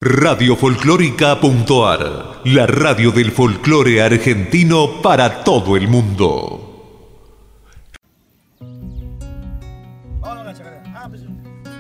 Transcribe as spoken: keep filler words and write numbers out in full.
Radio Folclórica.ar, la radio del folclore argentino para todo el mundo.